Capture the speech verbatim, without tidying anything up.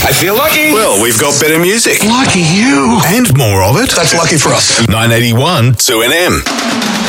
I feel lucky. Well, we've got better music. Lucky you. And more of it. That's lucky for us. nine eighty-one two N M.